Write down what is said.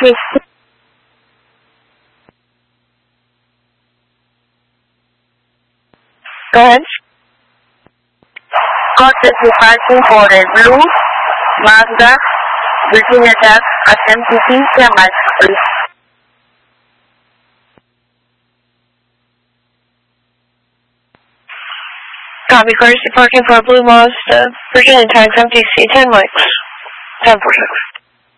Go ahead. Courtesy parking for a blue Mazda Virginia Dash at MTC Mile, please. Copy, courtesy parking for a blue Mazda Virginia Tax MTC 10 mics. 1046.